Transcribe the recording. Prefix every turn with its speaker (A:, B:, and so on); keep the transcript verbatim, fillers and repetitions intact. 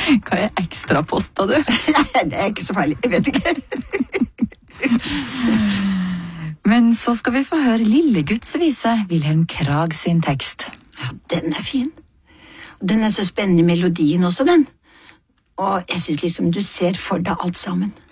A: Hva er ekstraposta, du?
B: Nei, det er ikke så farlig, jeg vet ikke.
A: Men så skal vi få høre Lille Guds vise, Wilhelm Krag sin tekst.
B: Ja, den er fin. Den er så spennende i melodien også, den. Og jeg synes liksom du ser for deg alt sammen.